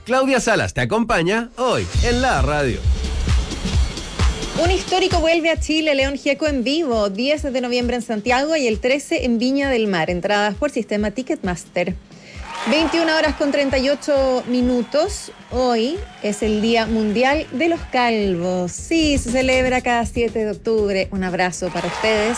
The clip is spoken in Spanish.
Claudia Salas te acompaña hoy en la radio. Un histórico vuelve a Chile, León Gieco en vivo, 10 de noviembre en Santiago y el 13 en Viña del Mar. Entradas por sistema Ticketmaster. 21:38. Hoy es el Día Mundial de los Calvos. Sí, se celebra cada 7 de octubre. Un abrazo para ustedes.